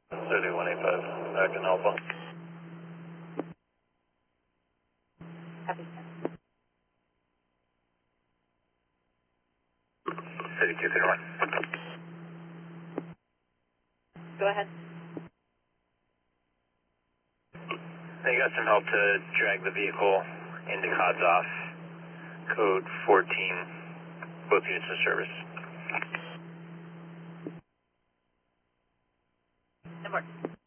3185, American Alpha. Copy. 3231. Go ahead. I got some help to drag the vehicle into Kadzov. Code 14, both units in service. Number.